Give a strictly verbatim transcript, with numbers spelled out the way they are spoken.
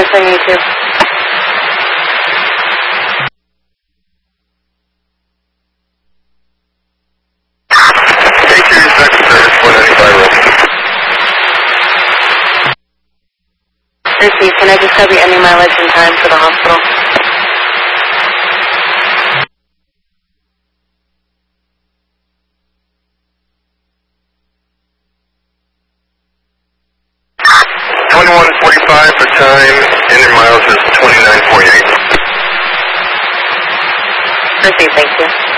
It's on YouTube. Receive, can I just have your ending mileage and time for the hospital? twenty-one forty-five for time, ending miles is twenty-nine forty-eight. Receive, thank you.